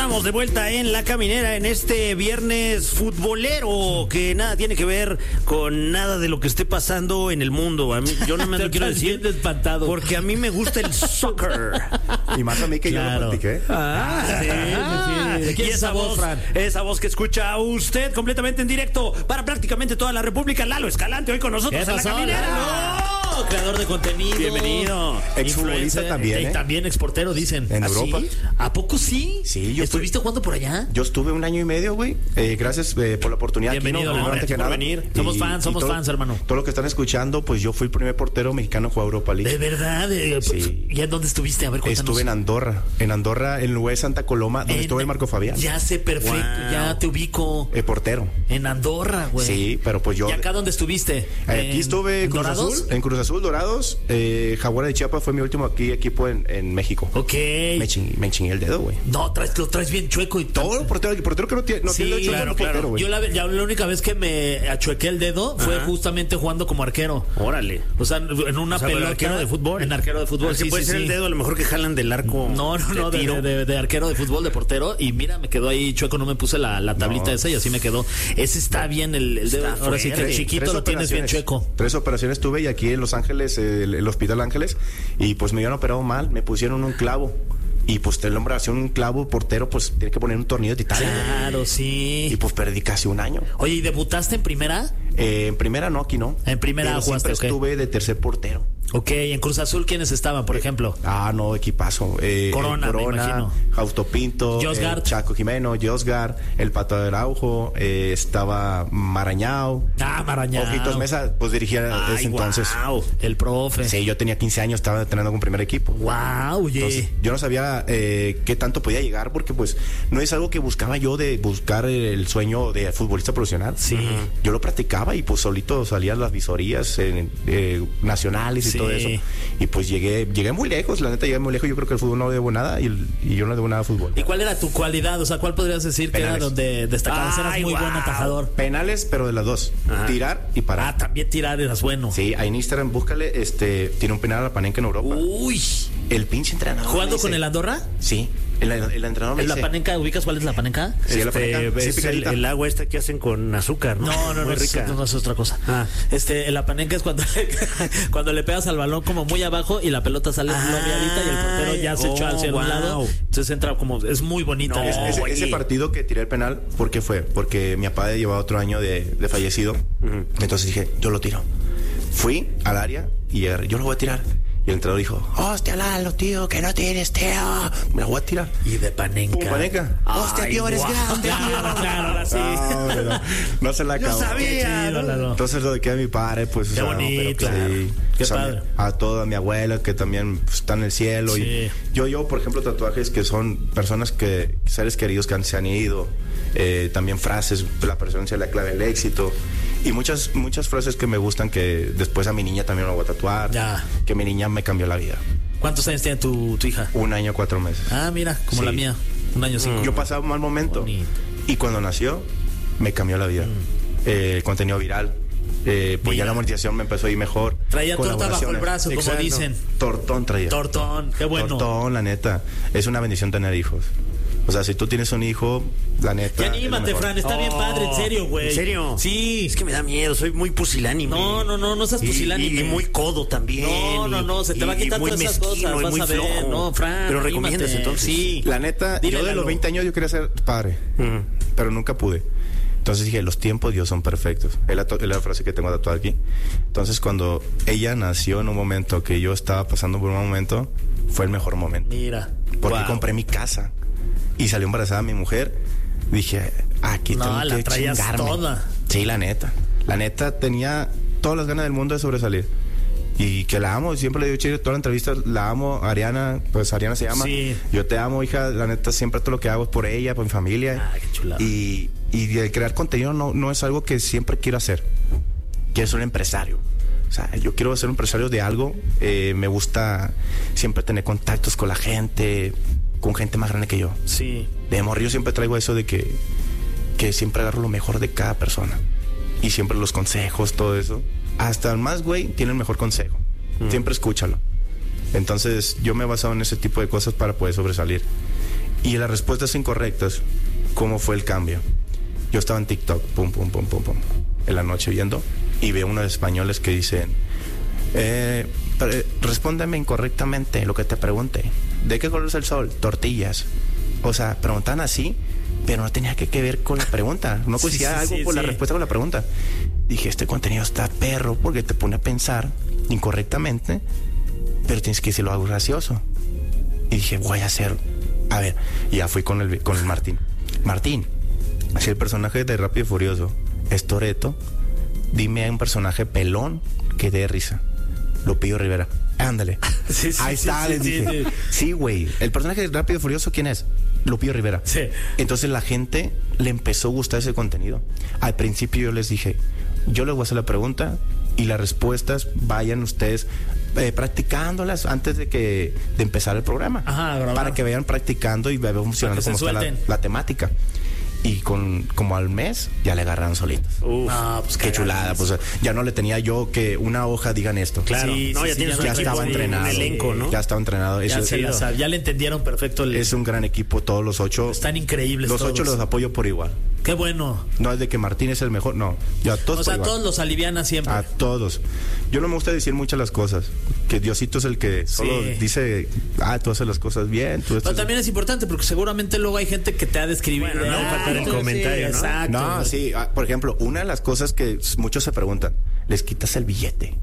estamos de vuelta en La Caminera en este viernes futbolero que nada tiene que ver con nada de lo que esté pasando en el mundo. A mí, yo no me lo quiero decir espantado porque a mí me gusta el soccer. Y más a mí que claro. Yo lo practiqué. Sí. Y esa voz, Fran. Esa voz que escucha usted completamente en directo para prácticamente toda la República. Lalo Escalante hoy con nosotros en La Caminera. Creador de contenido. Bienvenido. Exfutbolista también. También exportero, dicen. En Europa. ¿Sí? ¿A poco sí? Sí, yo ¿Estuviste jugando por allá? Yo estuve 1 año y medio, güey. Gracias por la oportunidad. Bienvenido, gracias por venir. Somos fans, hermano. Todo lo que están escuchando, pues yo fui el primer portero mexicano que jugó Europa League. ¿De verdad? Sí. ¿Y en dónde estuviste? A ver, cuéntanos. Estuve en Andorra, en el lugar de Santa Coloma, donde estuvo el Marco Fabián. Ya sé, perfecto, ya te ubico. Portero. En Andorra, güey. Sí, pero pues yo... ¿Y acá dónde estuviste? Aquí estuve en Cruz Azul, Dorados. Jaguares de Chiapas fue mi último equipo en México. Ok. Me chingué el dedo, güey. No, lo traes bien chueco y todo. El portero que no tiene sí, hecho claro. Portero, güey. Yo la única vez que me achuequé el dedo fue justamente jugando como arquero. Órale. O sea, en una pelota. Arquero de fútbol. En arquero de fútbol. Sí, puede ser el dedo a lo mejor que jalan del arco. No, de arquero de fútbol, de portero. Y mira, me quedó ahí chueco, no me puse la tablita esa y así me quedó. Ese está bien el dedo. Ahora sí que chiquito lo tienes bien chueco. 3 operaciones tuve y aquí en Los Ángeles, el Hospital Ángeles, y pues me habían operado mal, me pusieron un clavo. Y pues el hombre hacía un clavo portero, pues tiene que poner un tornillo de titanio. Claro, sí. Y pues perdí casi 1 año. Oye, ¿y debutaste en primera? En primera no, aquí no. En primera jugaste, siempre estuve de tercer portero. Ok, en Cruz Azul, ¿quiénes estaban, por ejemplo? No, equipazo. Corona, me imagino. Fausto Pinto, Chaco Jimeno, Josgar, el Pato de Araujo, estaba Marañao. Marañao. Ojitos Mesa, pues dirigía ese entonces. El profe. Sí, yo tenía 15 años, estaba entrenando con primer equipo. Wow, entonces, yo no sabía qué tanto podía llegar porque pues no es algo que buscaba yo de buscar el sueño de futbolista profesional. Sí. Yo lo practicaba y pues solito salían las visorías nacionales y todo eso. Y pues llegué muy lejos, la neta llegué muy lejos. Yo creo que el fútbol no debo nada y yo no debo nada al fútbol. ¿Y cuál era tu cualidad? O sea, ¿cuál podrías decir que era donde destacabas? Eras muy buen atajador. Penales, pero de las dos. Ajá. Tirar y parar. También tirar eras bueno. Sí, ahí en Instagram búscale, tiene un penal a la Panenka en Europa. Uy. El pinche entrenador. ¿Jugando con el Andorra? Sí. El entrenador me dice. ¿En la Panenka ubicas cuál es la Panenka? Sí, la Panenka. Es el agua esta que hacen con azúcar, ¿no? No, muy rica. No es otra cosa. La Panenka es cuando le pegas al balón como muy abajo y la pelota sale bloqueadita y el portero ya se echó hacia un lado. Entonces entra como, es muy bonita. Ese partido que tiré el penal, ¿por qué fue? Porque mi papá llevaba otro año de fallecido. Entonces dije, yo lo tiro. Fui al área y yo lo voy a tirar. Y el entrenador dijo, hostia, Lalo, tío, que no tienes, tío. Me la voy a tirar. Y de Panenka. Panenka. Hostia, tío, eres grande. Claro, ahora sí. No se la acabó. Yo sabía. Entonces lo de que a mi padre, pues... Qué bonito. Sí. Qué padre. A toda mi abuela, que también está en el cielo. Sí. Y yo, por ejemplo, tatuajes que son personas seres queridos que se han ido. También frases, la presencia es la clave del éxito. Y muchas frases que me gustan que después a mi niña también la voy a tatuar. Ya. Que mi niña me cambió la vida. ¿Cuántos años tiene tu hija? 1 año 4 meses. Mira, como la mía. 1 año 5. Yo pasaba un mal momento. Bonito. Y cuando nació, me cambió la vida. El contenido viral. Pues ya la monetización me empezó a ir mejor. Traía torta bajo el brazo, como dicen. Tortón traía. Tortón, qué bueno. Tortón, la neta. Es una bendición tener hijos. O sea, si tú tienes un hijo, la neta. Ya anímate, Fran, está bien padre, en serio, güey. ¿En serio? Sí. Es que me da miedo, soy muy pusilánime. No seas pusilánime. Y muy codo también. No, se te va a quitar todas esas cosas, vas a ver. Flojo. No, Fran, pero recomiendas entonces. Sí. La neta, yo de los 20 años yo quería ser padre, pero nunca pude. Entonces dije, los tiempos de Dios son perfectos. Es la frase que tengo tatuada aquí. Entonces cuando ella nació en un momento que yo estaba pasando por un momento, fue el mejor momento. Mira. Porque compré mi casa y salió embarazada mi mujer. Dije, aquí tengo que chingarme. Toda. Sí, la neta. La neta tenía todas las ganas del mundo de sobresalir. Y que la amo, siempre le digo, chido, toda la entrevista, la amo, Ariana, pues Ariana se llama. Sí. Yo te amo, hija, la neta, siempre todo lo que hago es por ella, por mi familia. Qué chulada. Y el crear contenido no es algo que siempre quiero hacer. Quiero ser un empresario. O sea, yo quiero ser un empresario de algo. Me gusta siempre tener contactos con la gente, con gente más grande que yo. Sí. De morrillo siempre traigo eso de que siempre agarro lo mejor de cada persona. Y siempre los consejos, todo eso. Hasta el más güey tiene el mejor consejo. Siempre escúchalo. Entonces yo me he basado en ese tipo de cosas para poder sobresalir. Y las respuestas incorrectas, ¿cómo fue el cambio? Yo estaba en TikTok, pum, en la noche viendo, y veo unos españoles que dicen, respóndeme incorrectamente lo que te pregunte. ¿De qué color es el sol? Tortillas. O sea, preguntan así, pero no tenía que ver con la pregunta. No coincidía algo por la respuesta con la pregunta. Dije, este contenido está perro porque te pone a pensar incorrectamente, pero tienes que decirlo algo gracioso. Y dije, voy a hacer... A ver, y ya fui con el Martín. Martín, si el personaje de Rápido y Furioso es Toretto, dime un personaje pelón que dé risa. Lupillo Rivera. Ándale. Ahí está, les dije. Sí, güey. El personaje de Rápido y Furioso, ¿quién es? Lupillo Rivera. Sí. Entonces la gente le empezó a gustar ese contenido. Al principio yo les dije, yo les voy a hacer la pregunta y las respuestas vayan ustedes practicándolas antes de empezar el programa. Ajá, para que vayan practicando y vayan funcionando como está la temática. Y como al mes ya le agarraron solitos. Pues qué chulada. Pues ya no le tenía yo que una hoja digan esto. Claro. Ya estaba entrenado. Un elenco, ¿no? Ya estaba entrenado. Ya le entendieron perfecto. Es un gran equipo, todos los 8. Están increíbles. Los todos. 8 los apoyo por igual. Qué bueno. No es de que Martín es el mejor, no. Yo a todos. O sea, a todos los aliviana siempre. A todos. Yo no me gusta decir muchas las cosas. Que Diosito es el que solo dice, tú haces las cosas bien. Pero también es importante porque seguramente luego hay gente que te ha de escribir. Bueno, no faltar el comentario, ¿no? Exacto. No, sí. Por ejemplo, una de las cosas que muchos se preguntan, ¿les quitas el billete?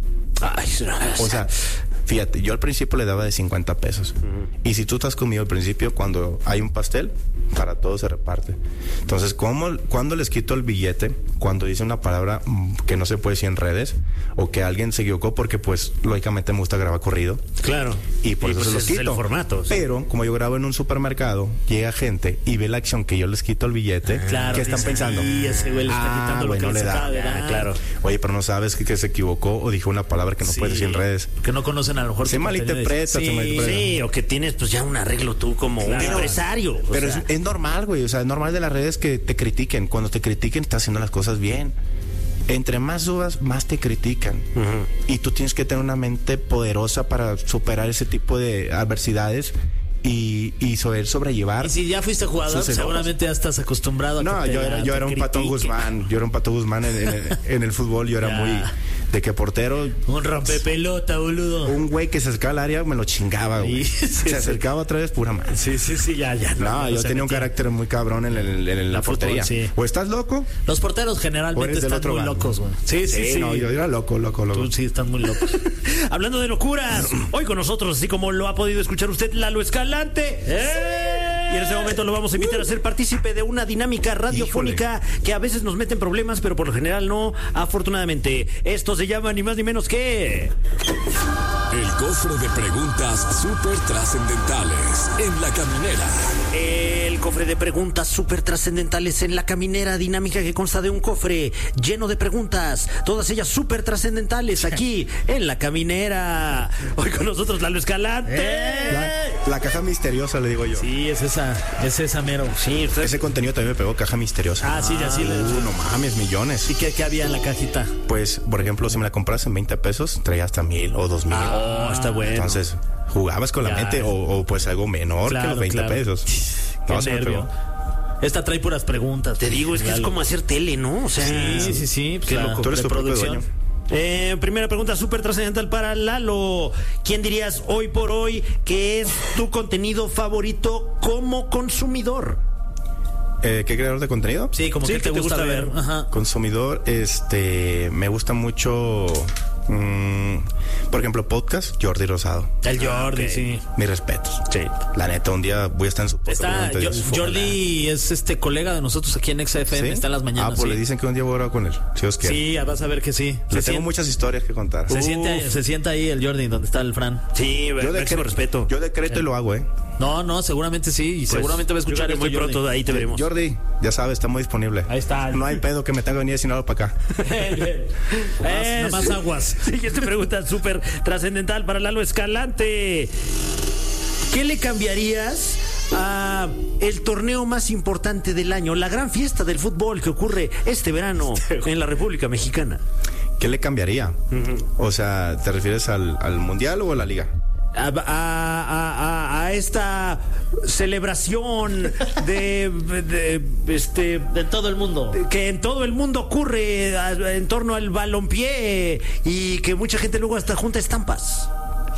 O sea, fíjate, yo al principio le daba de 50 pesos. Y si tú estás conmigo al principio, cuando hay un pastel, para todos se reparte. Entonces, ¿cuándo les quito el billete? Cuando dice una palabra que no se puede decir en redes, o que alguien se equivocó, porque pues lógicamente me gusta grabar corrido. Claro. Y por eso se los quito. Es el formato. Sí. Pero como yo grabo en un supermercado, llega gente y ve la acción que yo les quito el billete. Claro. ¿Qué están pensando? Y ese güey le está quitando lo que le da. Claro. Oye, pero no sabes que se equivocó o dijo una palabra que no puedes decir en redes. Que no conocen a lo mejor. Se malinterpreta. Sí, o que tienes pues ya un arreglo tú como un empresario. Pero es normal, güey. O sea, es normal de las redes que te critiquen. Cuando te critiquen, estás haciendo las cosas bien. Entre más subas, más te critican. Y tú tienes que tener una mente poderosa para superar ese tipo de adversidades y saber sobrellevar. Y si ya fuiste jugador, seguramente ya estás acostumbrado. No, yo era un Pato Guzmán. Yo era un Pato Guzmán en el fútbol. Yo era muy... De que portero... Un rompepelota, boludo. Un güey que se acercaba al área me lo chingaba, güey. Se acercaba otra vez, pura madre. Sí, ya. No, yo tenía un carácter muy cabrón en la portería. Sí. ¿O estás loco? Los porteros generalmente están muy locos, güey. Sí. No, yo era loco. Tú sí estás muy loco. Hablando de locuras, hoy con nosotros, así como lo ha podido escuchar usted, Lalo Escalante. Y en este momento lo vamos a invitar a ser partícipe de una dinámica radiofónica que a veces nos mete en problemas, pero por lo general no, afortunadamente. Esto se llama ni más ni menos que... El cofre de preguntas súper trascendentales en La Caminera. El cofre de preguntas súper trascendentales en La Caminera, dinámica que consta de un cofre lleno de preguntas, todas ellas súper trascendentales aquí en La Caminera. Hoy con nosotros Lalo Escalante. La caja misteriosa, le digo yo. Sí, es esa mero. Sí, ese contenido también me pegó, caja misteriosa. Sí, así no mames, millones. ¿Y qué había en la cajita? Pues, por ejemplo, si me la compras en 20 pesos, traía hasta 1,000 o 2,000. Está bueno. Entonces, jugabas con la mente o pues algo menor que los 20 pesos. No, se me pegó. Esta trae puras preguntas. Te digo, es que es como hacer tele, ¿no? O sea, sí. Qué loco. Tú eres tu propio dueño. Primera pregunta súper trascendental para Lalo. ¿Quién dirías hoy por hoy que es tu contenido favorito como consumidor? ¿Qué creador de contenido? Sí, como que te gusta ver. Ajá. Consumidor, me gusta mucho... por ejemplo, podcast, Jordi Rosado. El Jordi, sí. Mis respetos. Sí. La neta, un día voy a estar en su podcast. Jordi es colega de nosotros aquí en XFM, ¿sí? Está en las mañanas. Pues le dicen que un día voy a hablar con él, si os quiere. Sí, vas a ver que sí. Tengo muchas historias que contar. Se sienta ahí el Jordi, donde está el Fran. Sí, yo respeto. Yo decreto y lo hago, No, seguramente sí. Y pues, seguramente va a escuchar muy pronto, de ahí te veremos. Jordi, ya sabes, está muy disponible. Ahí está. No hay pedo que me tenga que venir sin algo para acá. Nada más aguas. Siguiente pregunta súper trascendental para Lalo Escalante. ¿Qué le cambiarías a el torneo más importante del año, la gran fiesta del fútbol que ocurre este verano en la República Mexicana? ¿Qué le cambiaría? O sea, ¿te refieres al Mundial o a la Liga? a esta celebración de todo el mundo, que en todo el mundo ocurre en torno al balompié y que mucha gente luego hasta junta estampas.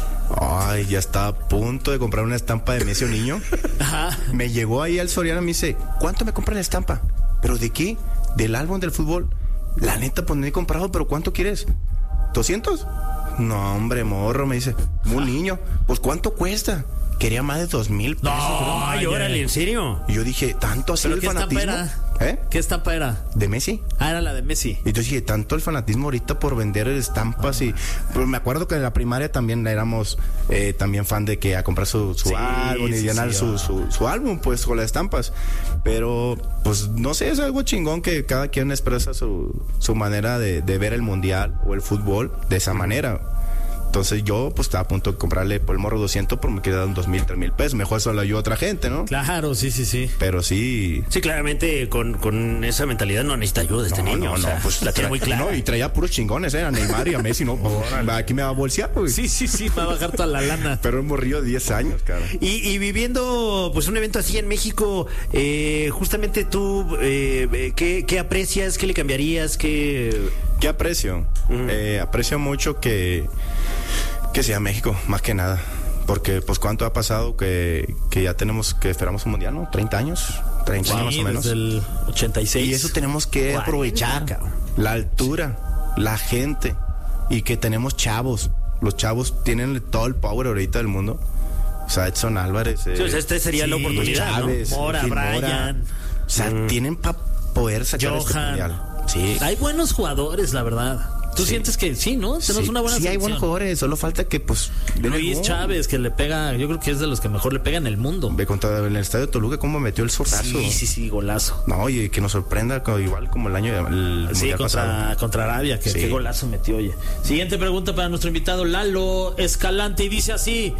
Ay, ya estaba a punto de comprar una estampa de Messi o niño. Ajá. Me llegó ahí al Soriana y me dice, ¿cuánto me compra la estampa? ¿Pero de qué? ¿Del álbum del fútbol? La neta, pues no he comprado, pero ¿cuánto quieres? ¿200? No, hombre, morro, me dice. Un niño. Pues ¿cuánto cuesta? Quería más de 2,000 pesos. No, ay, órale, ¿en serio? Y yo dije, ¿tanto así el fanatismo? ¿Qué estampa era? ¿De Messi? Ah, era la de Messi. Y entonces dije, tanto el fanatismo ahorita por vender estampas y... Pues me acuerdo que en la primaria también éramos también fan de que a comprar su álbum y llenar su álbum, pues, con las estampas. Pero, pues, no sé, es algo chingón que cada quien expresa su manera de ver el mundial o el fútbol de esa manera. Entonces yo, pues, estaba a punto de comprarle por el morro 200, pero me quedaron 2,000, 3,000 pesos. Mejor eso lo ayudó a otra gente, ¿no? Claro, sí. Pero sí... Sí, claramente con esa mentalidad no necesita ayuda este niño. No, pues la tiene muy clara. No, y traía puros chingones, a Neymar y a Messi, ¿no? Aquí me va a bolsear, pues. Sí, va a bajar toda la lana. Pero un morrillo de 10 años, cara. Y viviendo, pues, un evento así en México, justamente tú, ¿qué aprecias? ¿Qué le cambiarías? ¿Qué aprecio? Aprecio mucho que sea México, más que nada. Porque, pues, ¿cuánto ha pasado que ya tenemos, que esperamos un mundial, ¿no? 30 años. 30 años más o menos. Desde el 86. Y eso tenemos que aprovechar. La altura, la gente. Y que tenemos chavos. Los chavos tienen todo el power ahorita del mundo. O sea, Edson Álvarez. Sí, este sería la oportunidad, Chávez, ¿no? Mora, Brian. O sea, tienen para poder sacar este mundial. Sí. Hay buenos jugadores, la verdad. ¿Tú sientes que sí, no? Tenemos una buena selección. Sí, hay buenos jugadores, solo falta que, pues... Luis Chávez, que le pega, yo creo que es de los que mejor le pega en el mundo. Ve contra en el estadio de Toluca cómo metió el zorrazo. Sí, golazo. No, oye, que nos sorprenda igual como el año mundial pasado. Contra Arabia, que qué golazo metió, oye. Siguiente pregunta para nuestro invitado Lalo Escalante, y dice así,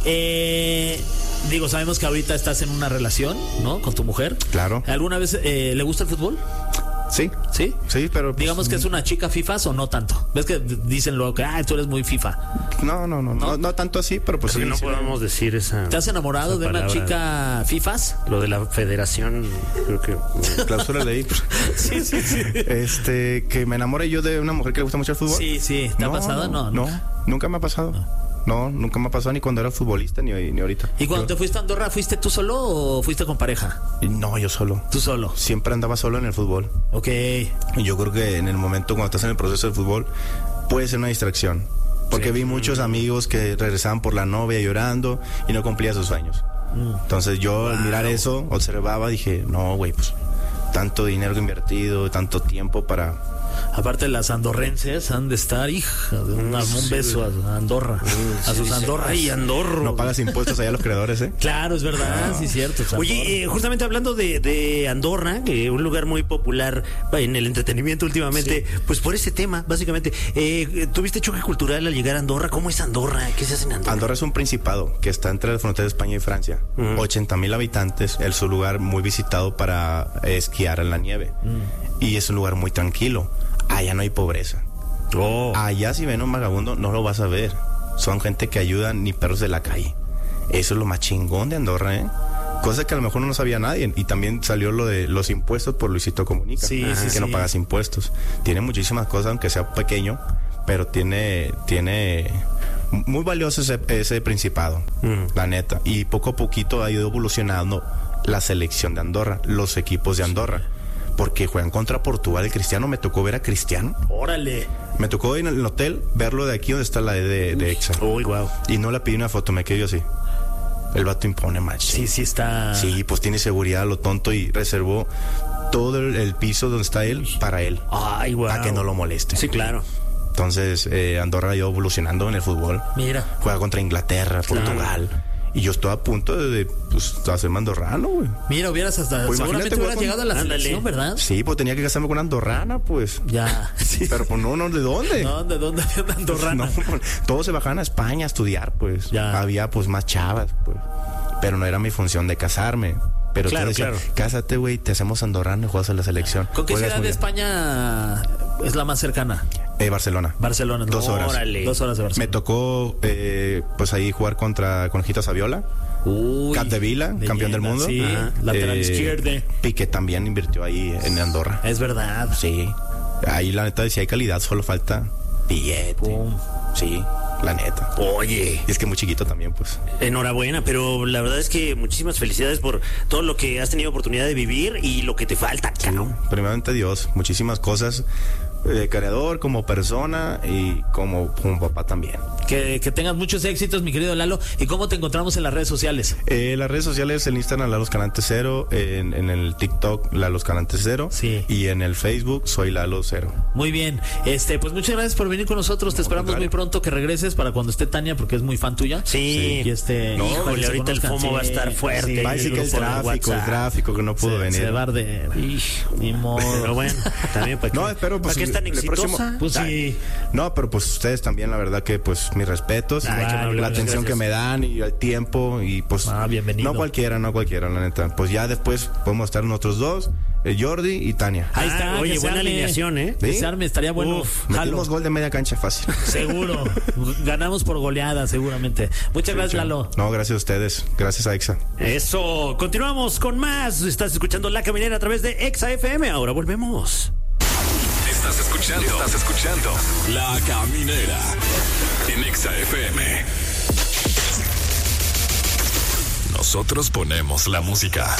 sabemos que ahorita estás en una relación, ¿no? Con tu mujer. Claro. ¿Alguna vez le gusta el fútbol? Sí, pero... Pues, digamos que es una chica FIFAs o no tanto. ¿Ves que dicen luego que tú eres muy FIFA? No tanto así, pero pues sí. No podemos decir esa... ¿Te has enamorado de una chica FIFAs? Lo de la federación, creo que... Clausura leí. Sí. Que me enamore yo de una mujer que le gusta mucho el fútbol. Sí. ¿Te ha pasado? No, nunca me ha pasado. No, nunca me ha pasado ni cuando era futbolista ni ahorita. ¿Y cuando te fuiste a Andorra, fuiste tú solo o fuiste con pareja? No, yo solo. ¿Tú solo? Siempre andaba solo en el fútbol. Ok. Y yo creo que en el momento cuando estás en el proceso del fútbol puede ser una distracción. Porque vi muchos amigos que regresaban por la novia llorando y no cumplían sus sueños. Entonces yo al mirar eso, observaba, dije, no, güey, pues tanto dinero invertido, tanto tiempo para... Aparte, las andorrenses han de estar, un beso a Andorra, a sus Andorras. Ay, Andorra. No pagas impuestos allá a los creadores, ¿eh? Claro, es verdad, sí, cierto. Oye, justamente hablando de Andorra, que un lugar muy popular en el entretenimiento últimamente, pues por ese tema, básicamente. ¿Tuviste choque cultural al llegar a Andorra? ¿Cómo es Andorra? ¿Qué se hace en Andorra? Andorra es un principado que está entre la frontera de España y Francia. 80,000 habitantes, es un lugar muy visitado para esquiar en la nieve. Y es un lugar muy tranquilo. Allá no hay pobreza. Allá si ven un vagabundo no lo vas a ver. Son gente que ayuda, ni perros de la calle. Eso es lo más chingón de Andorra, ¿eh? Cosa que a lo mejor no sabía nadie. Y también salió lo de los impuestos por Luisito Comunica. Que no pagas impuestos. Tiene muchísimas cosas, aunque sea pequeño, pero tiene muy valioso ese principado, la neta. Y poco a poquito ha ido evolucionando la selección de Andorra, los equipos de Andorra. Porque juegan contra Portugal. El Cristiano, me tocó ver a Cristiano. ¡Órale! Me tocó en el hotel verlo de aquí donde está la de Exa. Uy, wow. Y no le pedí una foto, me quedé yo así. El vato impone, macho. Sí está. Sí, pues tiene seguridad, lo tonto, y reservó todo el piso donde está él para él. Ay, wow. Para que no lo moleste. Sí, claro. Entonces, Andorra ha ido evolucionando en el fútbol. Mira. Juega contra Inglaterra, Portugal. Y yo estoy a punto de hacerme andorrano, güey. Mira, seguramente hubieras llegado a la selección, ¿verdad? Sí, pues tenía que casarme con una andorrana, pues. Ya. Sí. Pero pues no, ¿de dónde? No, ¿de dónde había una andorrana? No, pues, todos se bajaban a España a estudiar, pues. Ya. Había pues más chavas, pues. Pero no era mi función de casarme. Pero claro, tú decías, cásate, güey, te hacemos andorrano y juegas a la selección. ¿Con qué ciudad de España es la más cercana? Barcelona. 2 horas. Órale. 2 horas de Barcelona. Me tocó pues ahí jugar contra Conejita Saviola. Capdevila, campeón del mundo. Sí, lateral izquierdo. Piqué también invirtió ahí en Andorra. Es verdad. Sí. Ahí la neta, si hay calidad, solo falta billete. Pum. Sí, la neta. Oye. Y es que muy chiquito también, pues. Enhorabuena, pero la verdad es que muchísimas felicidades por todo lo que has tenido oportunidad de vivir y lo que te falta, cabrón. Sí, primeramente Dios, muchísimas cosas. Creador, como persona y como papá también. Que tengas muchos éxitos, mi querido Lalo. ¿Y cómo te encontramos en las redes sociales? Las redes sociales, en Instagram, Lalo Escalante 0, en el TikTok, Lalo Escalante 0, sí. Y en el Facebook, soy Lalo 0. Muy bien, pues muchas gracias por venir con nosotros. Te esperamos muy pronto que regreses para cuando esté Tania, porque es muy fan tuya. Sí. Y híjole, ahorita el FOMO va a estar fuerte. Sí, parece que el tráfico que no pudo venir. Se va a arder. Ni modo. Pero bueno, también para no, espero pues ¿para qué es tan exitosa? Pues sí. No, pero pues ustedes también, la verdad que pues mis respetos, la atención que me dan y el tiempo y pues bienvenido. No cualquiera, la neta. Pues ya después podemos estar nosotros dos, Jordi y Tania. Ahí está. Oye, buena alineación, ¿eh? ¿Sí? Se arme, estaría bueno. Metimos gol de media cancha fácil. Seguro. Ganamos por goleada, seguramente. Muchas gracias, Lalo. No, gracias a ustedes. Gracias a Exa. Eso. Continuamos con más. Estás escuchando La Caminera a través de Exa FM. Ahora volvemos. Estás escuchando La Caminera en Exa FM. Nosotros ponemos la música.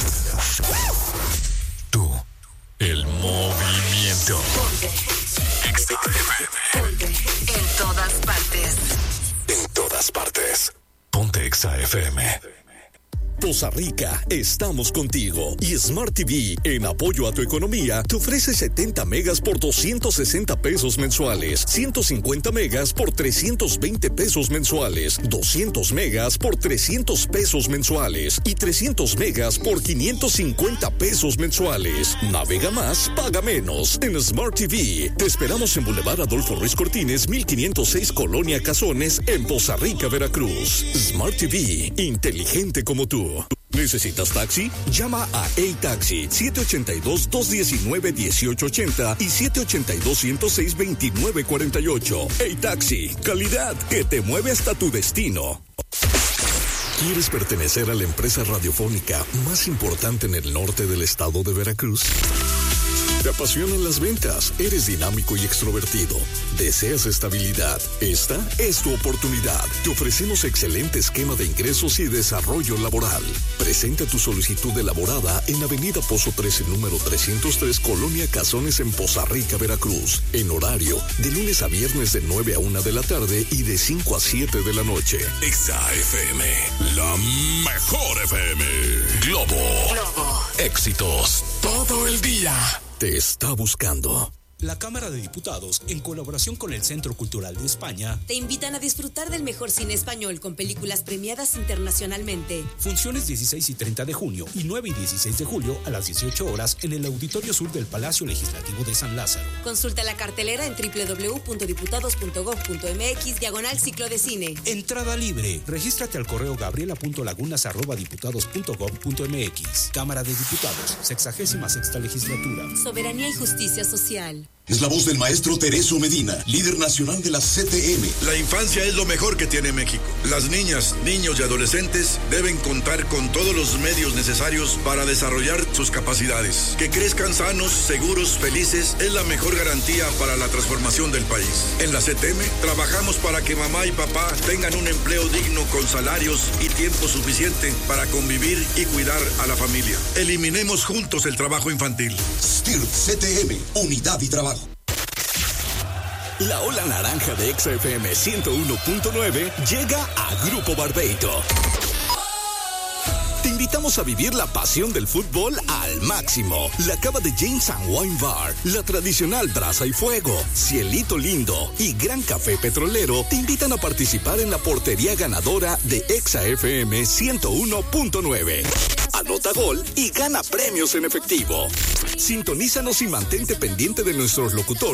Tú, el movimiento. Exa FM. En todas partes. En todas partes. Ponte Exa FM. Poza Rica, estamos contigo. Y Smart TV, en apoyo a tu economía, te ofrece 70 megas por 260 pesos mensuales, 150 megas por 320 pesos mensuales, 200 megas por 300 pesos mensuales y 300 megas por 550 pesos mensuales. Navega más, paga menos. En Smart TV, te esperamos en Boulevard Adolfo Ruiz Cortines, 1506 Colonia Cazones, en Poza Rica, Veracruz. Smart TV, inteligente como tú. ¿Necesitas taxi? Llama a A-Taxi 782-219-1880 y 782-106-2948. A-Taxi, calidad que te mueve hasta tu destino. ¿Quieres pertenecer a la empresa radiofónica más importante en el norte del estado de Veracruz? ¿Te apasionan las ventas? ¿Eres dinámico y extrovertido? ¿Deseas estabilidad? Esta es tu oportunidad. Te ofrecemos excelente esquema de ingresos y desarrollo laboral. Presenta tu solicitud elaborada en Avenida Pozo 13, número 303, Colonia Cazones, en Poza Rica, Veracruz. En horario de lunes a viernes de 9 a 1 de la tarde y de 5 a 7 de la noche. Exa FM, la mejor FM. Globo. Éxitos todo el día. Te está buscando. La Cámara de Diputados, en colaboración con el Centro Cultural de España, te invitan a disfrutar del mejor cine español con películas premiadas internacionalmente. Funciones 16 y 30 de junio y 9 y 16 de julio a las 18 horas en el Auditorio Sur del Palacio Legislativo de San Lázaro. Consulta la cartelera en www.diputados.gov.mx/ciclo de cine. Entrada libre. Regístrate al correo gabriela.lagunas@diputados.gov.mx. Cámara de Diputados, 66ª Legislatura. Soberanía y justicia social. Es la voz del maestro Teresio Medina, líder nacional de la CTM. La infancia es lo mejor que tiene México. Las niñas, niños y adolescentes deben contar con todos los medios necesarios para desarrollar sus capacidades. Que crezcan sanos, seguros, felices es la mejor garantía para la transformación del país. En la CTM trabajamos para que mamá y papá tengan un empleo digno con salarios y tiempo suficiente para convivir y cuidar a la familia. Eliminemos juntos el trabajo infantil. STIRT CTM, unidad y trabajo. La ola naranja de Exa FM 101.9 llega a Grupo Barbeito. Te invitamos a vivir la pasión del fútbol al máximo. La cava de James & Wine Bar, la tradicional brasa y fuego, Cielito Lindo y Gran Café Petrolero te invitan a participar en la portería ganadora de Exa FM 101.9. Anota gol y gana premios en efectivo. Sintonízanos y mantente pendiente de nuestros locutores